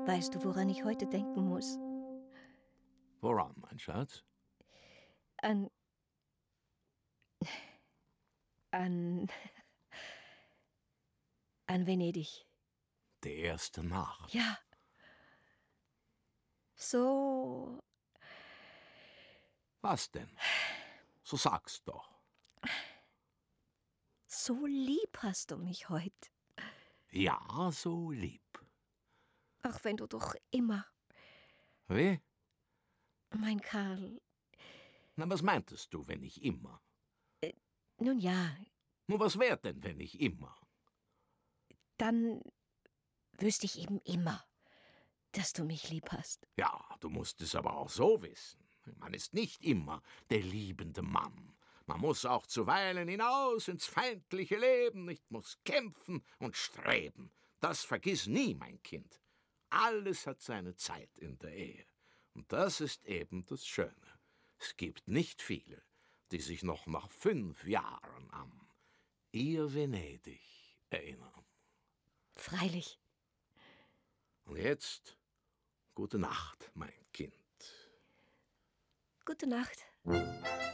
Weißt du, woran ich heute denken muss? Woran, mein Schatz? An... an Venedig. Die erste Nacht. Ja. So... Was denn? So sag's doch. So lieb hast du mich heut. Ja, so lieb. Ach, wenn du doch immer... Wie? Mein Karl... Na, was meintest du, wenn ich immer? Nun ja, Nun, was wär denn, wenn ich immer? dann wüsste ich eben immer, dass du mich lieb hast. Ja, du musst es aber auch so wissen. Man ist nicht immer der liebende Mann. Man muss auch zuweilen hinaus ins feindliche Leben, nicht muss kämpfen und streben. Das vergiss nie, mein Kind. Alles hat seine Zeit in der Ehe. Und das ist eben das Schöne. Es gibt nicht viele, die sich noch nach 5 Jahren an ihr Venedig erinnern. Freilich. Und jetzt gute Nacht, mein Kind. Gute Nacht.